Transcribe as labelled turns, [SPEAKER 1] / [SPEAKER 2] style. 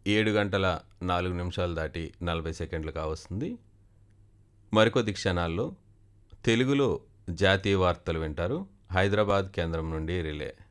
[SPEAKER 1] 7 గంటల 4 నిమిషాలు దాటి 40 సెకండ్లు కావస్తుంది. మరికొద్ది క్షణాల్లో తెలుగులో జాతీయ వార్తలు వింటారు. హైదరాబాద్ కేంద్రం నుండి రిలే.